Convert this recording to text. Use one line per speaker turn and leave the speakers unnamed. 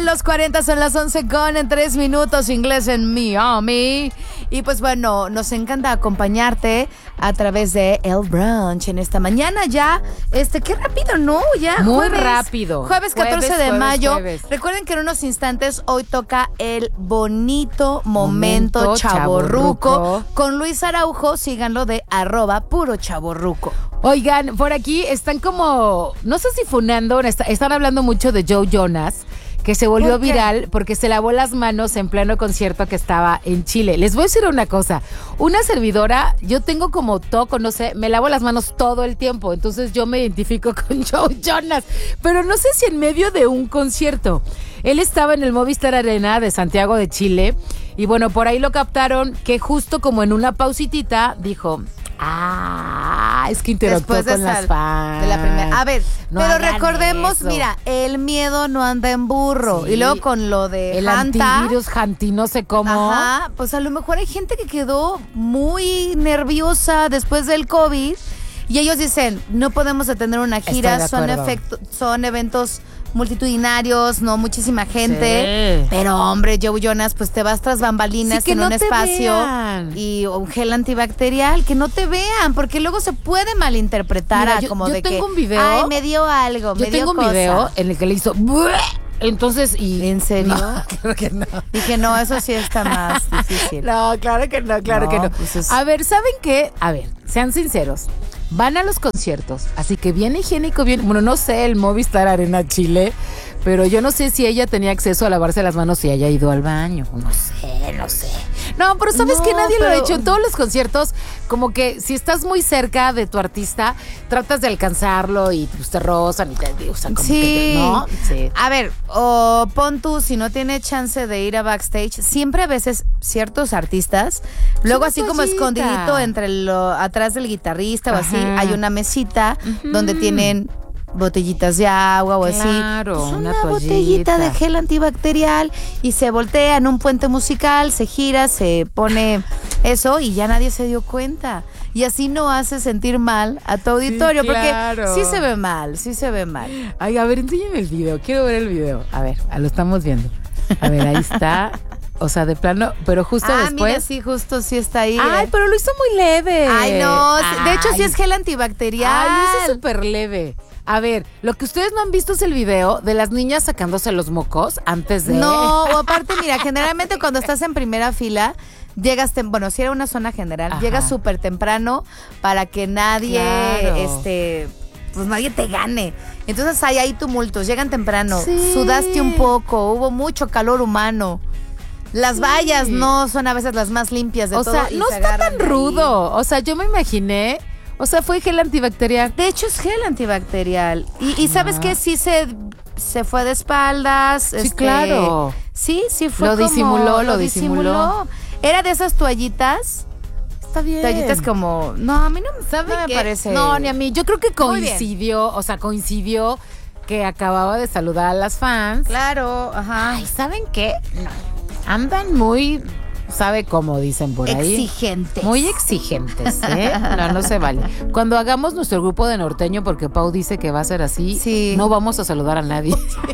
los 40, son las 11:03 inglés en Miami. Y pues bueno, nos encanta acompañarte a través de El Brunch en esta mañana ya. Qué rápido, ¿no? Ya
muy rápido.
Jueves 14 de mayo. Recuerden que en unos instantes hoy toca el bonito momento chavorruco con Luis Araujo. Síganlo de @purochavorruco.
Oigan, por aquí están como, no sé si funando, están hablando mucho de Joe Jonas, que se volvió viral porque se lavó las manos en pleno concierto que estaba en Chile. Les voy a decir una cosa, una servidora, yo tengo como toco, no sé, me lavo las manos todo el tiempo, entonces yo me identifico con Joe Jonas, pero no sé si en medio de un concierto. Él estaba en el Movistar Arena de Santiago de Chile y bueno, por ahí lo captaron que justo como en una pausitita dijo... es que interactuó con las fans.
De la primera. A ver,
no,
pero recordemos,
eso.
Mira, el miedo no anda en burro.
Sí.
Y luego con lo de
el
Hanta,
antivirus Hanti, no sé cómo.
Ajá, pues a lo mejor hay gente que quedó muy nerviosa después del COVID y ellos dicen, no podemos detener una gira, son eventos multitudinarios, no muchísima gente,
sí.
Pero hombre, Joe Jonas, pues te vas tras bambalinas
sí,
en
no
un espacio
vean.
Y un gel antibacterial, que no te vean, porque luego se puede malinterpretar.
Mira,
a como
yo
de
tengo
que,
un video,
ay, me dio algo,
yo tengo un video en el que le hizo entonces y
¿en serio?
No, claro que no.
Dije, no, eso sí está más difícil.
No, claro que no, claro que no.
Pues
A ver, ¿saben qué? A ver, sean sinceros. Van a los conciertos, así que bien higiénico, bien, bueno, no sé, el Movistar Arena Chile, pero yo no sé si ella tenía acceso a lavarse las manos si haya ido al baño. No sé. No, pero ¿sabes que nadie lo ha hecho? En todos los conciertos, como que si estás muy cerca de tu artista, tratas de alcanzarlo y pues te rozan y te usan como
sí.
¿no? Sí.
A ver, o pon tú, si no tiene chance de ir a backstage, siempre a veces ciertos artistas, luego así como escondidito atrás del guitarrista o así, hay una mesita donde tienen botellitas de agua o así.
Claro,
pues
una
botellita de gel antibacterial y se voltea en un puente musical, se gira, se pone eso y ya nadie se dio cuenta. Y así no hace sentir mal a tu auditorio,
claro.
Porque sí se ve mal.
Ay, a ver, enséñame el video, quiero ver el video. A ver, lo estamos viendo. A ver, ahí está. O sea, de plano, pero justo después.
Mira, sí, justo sí está ahí.
Ay, pero lo hizo muy leve.
Ay, no, de hecho sí es gel antibacterial.
Ay, lo hizo súper leve. A ver, lo que ustedes no han visto es el video de las niñas sacándose los mocos antes de...
No, o aparte, mira, generalmente cuando estás en primera fila, llegas, si era una zona general, llegas súper temprano para que nadie, pues nadie te gane. Entonces hay ahí tumultos, llegan temprano, sudaste un poco, hubo mucho calor humano. Las vallas no son a veces las más limpias de todo.
O sea, no está tan rudo. O sea, yo me imaginé... O sea, fue gel antibacterial.
De hecho, es gel antibacterial. Y ¿sabes qué? Sí se fue de espaldas.
Sí, claro.
Sí fue
lo disimuló.
Era de esas toallitas.
Está bien.
Toallitas como... No, a mí no me parece...
No, ni a mí. Yo creo que coincidió que acababa de saludar a las fans.
Claro, ajá.
Ay, ¿saben qué? No. Andan muy... ¿Sabe cómo dicen por ahí?
Exigentes.
Muy exigentes, ¿eh? No se vale. Cuando hagamos nuestro grupo de norteño, porque Pau dice que va a ser así, no vamos a saludar a nadie.